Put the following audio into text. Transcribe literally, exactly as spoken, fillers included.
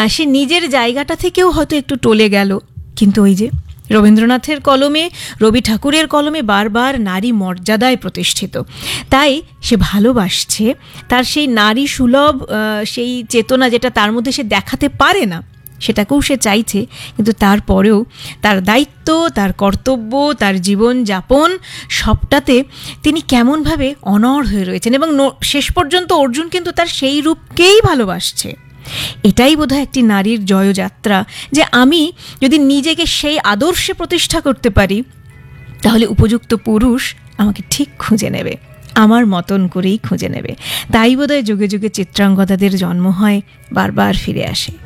সে নিজের জায়গাটা থেকেও হয়তো একটু টলে গেল, কিন্তু ওই যে রবীন্দ্রনাথের কলমে, রবি ঠাকুরের কলমে বারবার নারী মর্যাদায় প্রতিষ্ঠিত, তাই সে ভালোবাসছে। তার সেই নারী সুলভ সেই চেতনা যেটা তার মধ্যে সে দেখাতে পারে না, সেটাকেও সে চাইছে, কিন্তু তারপরেও তার দায়িত্ব, তার কর্তব্য, তার জীবন যাপন সবটাতে তিনি কেমনভাবে অনড় হয়ে রয়েছেন। এবং শেষ পর্যন্ত অর্জুন কিন্তু তার সেই রূপকেই ভালোবাসছে। এটাই বোধহয় একটি নারীর জয়যাত্রা, যে আমি যদি নিজেকে সেই আদর্শে প্রতিষ্ঠা করতে পারি, তাহলে উপযুক্ত পুরুষ আমাকে ঠিক খুঁজে নেবে, আমার মতন করেই খুঁজে নেবে। তাই বোধহয় যুগে যুগে চিত্রাঙ্গদাদের জন্ম হয়, বারবার ফিরে আসে।